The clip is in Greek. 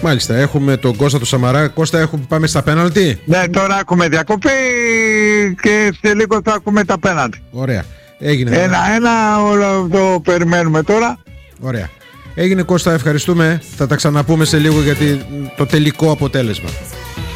Μάλιστα, έχουμε τον Κώστα του Σαμαρά. Κώστα, πάμε στα πέναλτι. Ναι, τώρα έχουμε διακοπή και σε λίγο θα έχουμε τα πέναλτι. Ωραία. Έγινε. 1-1, όλο το περιμένουμε τώρα. Ωραία. Έγινε, Κώστα, ευχαριστούμε. Θα τα ξαναπούμε σε λίγο για το τελικό αποτέλεσμα.